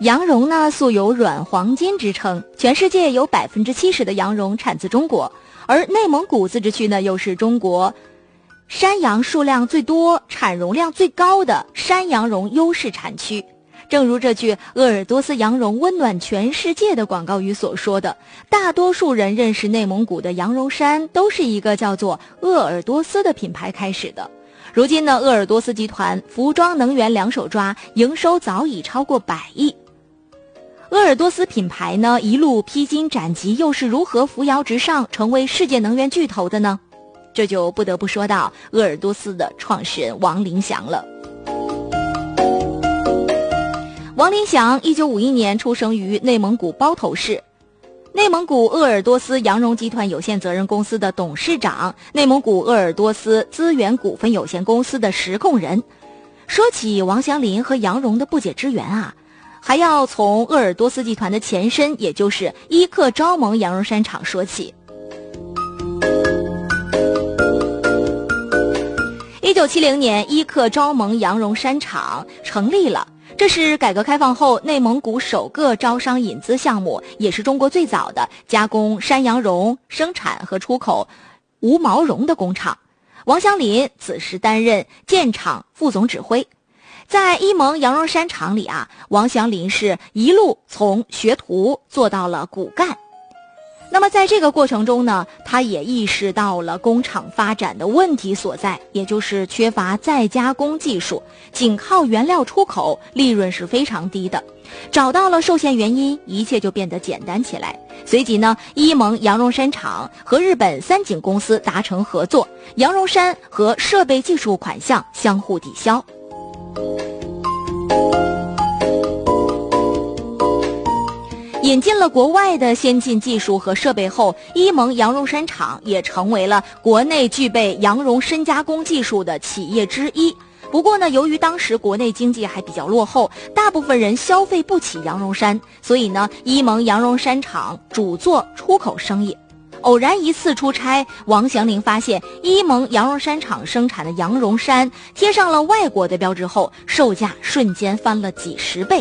羊绒呢素有软黄金之称，全世界有 70% 的羊绒产自中国，而内蒙古自治区呢又是中国山羊数量最多、产容量最高的山羊绒优势产区。正如这句鄂尔多斯羊绒温暖全世界的广告语所说的，大多数人认识内蒙古的羊绒衫都是一个叫做鄂尔多斯的品牌开始的。如今呢，鄂尔多斯集团服装能源两手抓，营收早已超过100亿。鄂尔多斯品牌呢一路披荆斩棘，又是如何扶摇直上成为世界能源巨头的呢？这就不得不说到鄂尔多斯的创始人王林祥了。王林祥1951年出生于内蒙古包头市，内蒙古鄂尔多斯羊绒集团有限责任公司的董事长，内蒙古鄂尔多斯资源股份有限公司的实控人。说起王祥林和羊绒的不解之缘啊，还要从鄂尔多斯集团的前身，也就是伊克昭盟羊绒衫厂说起。1970年，伊克昭盟羊绒衫厂成立了，这是改革开放后内蒙古首个招商引资项目，也是中国最早的加工山羊绒、生产和出口无毛绒的工厂。王祥林此时担任建厂副总指挥。在伊盟羊绒衫厂里啊，王祥林是一路从学徒做到了骨干。那么在这个过程中呢，他也意识到了工厂发展的问题所在，也就是缺乏再加工技术，仅靠原料出口，利润是非常低的。找到了受限原因，一切就变得简单起来。随即呢，伊盟羊绒衫厂和日本三井公司达成合作，羊绒衫和设备技术款项相互抵消。引进了国外的先进技术和设备后，伊盟羊绒衫厂也成为了国内具备羊绒深加工技术的企业之一。不过呢，由于当时国内经济还比较落后，大部分人消费不起羊绒衫，所以呢，伊盟羊绒衫厂主做出口生意。偶然一次出差，王祥林发现伊盟羊绒衫厂生产的羊绒衫贴上了外国的标志后，售价瞬间翻了几十倍。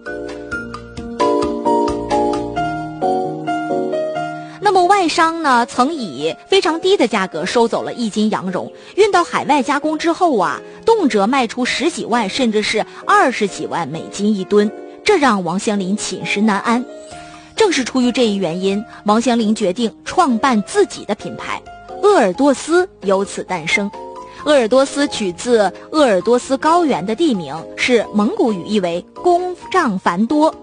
那么外商呢，曾以非常低的价格收走了1斤羊绒，运到海外加工之后啊，动辄卖出10几万甚至是20几万美金1吨，这让王祥林寝食难安。正是出于这一原因，王祥林决定创办自己的品牌，鄂尔多斯由此诞生。鄂尔多斯取自鄂尔多斯高原的地名，是蒙古语意为工匠繁多。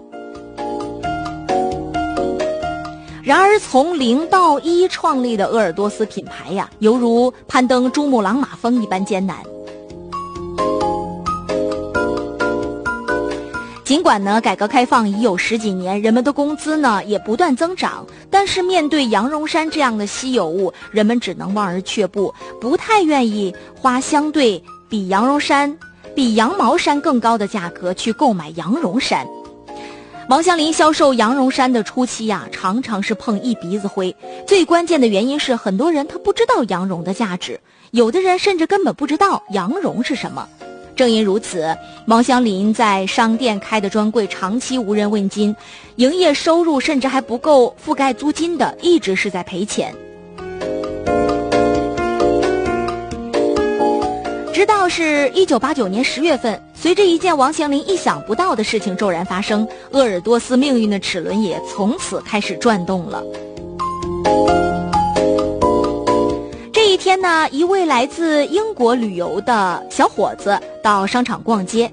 然而从0到1创立的鄂尔多斯品牌呀，犹如攀登珠穆朗玛峰一般艰难。尽管呢，改革开放已有10几年，人们的工资呢也不断增长，但是面对羊绒衫这样的稀有物，人们只能望而却步，不太愿意花相对比羊毛衫更高的价格去购买羊绒衫。王祥林销售羊绒衫的初期呀，常常是碰一鼻子灰。最关键的原因是，很多人他不知道羊绒的价值，有的人甚至根本不知道羊绒是什么。正因如此，王祥林在商店开的专柜长期无人问津，营业收入甚至还不够覆盖租金的，一直是在赔钱。直到是1989年10月份，随着一件王祥林意想不到的事情骤然发生，鄂尔多斯命运的齿轮也从此开始转动了。这一天呢，一位来自英国旅游的小伙子到商场逛街，